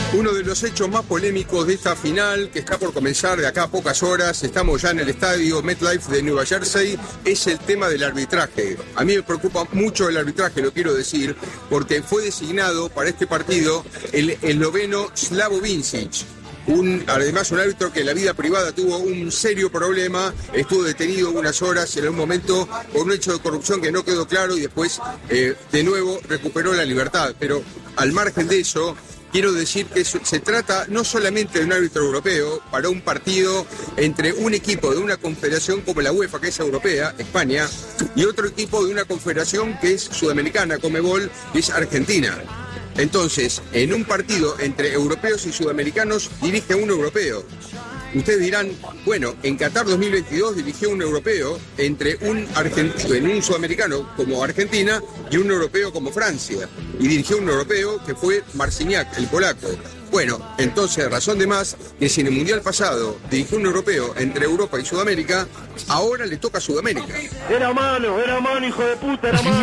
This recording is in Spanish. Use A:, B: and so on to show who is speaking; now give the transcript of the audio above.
A: Uno de los hechos más polémicos de esta final, que está por comenzar de acá a pocas horas, estamos ya en el estadio MetLife de Nueva Jersey, es el tema del arbitraje. A mí me preocupa mucho el arbitraje, lo quiero decir, porque fue designado para este partido el esloveno Slavo Vincic. Además, un árbitro que en la vida privada tuvo un serio problema, estuvo detenido unas horas en un momento por un hecho de corrupción que no quedó claro y después de nuevo recuperó la libertad. Pero al margen de eso, quiero decir que se trata no solamente de un árbitro europeo para un partido entre un equipo de una confederación como la UEFA, que es europea, España, y otro equipo de una confederación que es sudamericana, Conmebol, que es Argentina. Entonces, en un partido entre europeos y sudamericanos dirige un europeo. Ustedes dirán, bueno, en Qatar 2022 dirigió un europeo entre un sudamericano como Argentina y un europeo como Francia. Y dirigió un europeo que fue Marciniak, el polaco. Bueno, entonces, razón de más que si en el Mundial pasado dirigió un europeo entre Europa y Sudamérica, ahora le toca a Sudamérica.
B: Era mano, hijo de puta, era mano.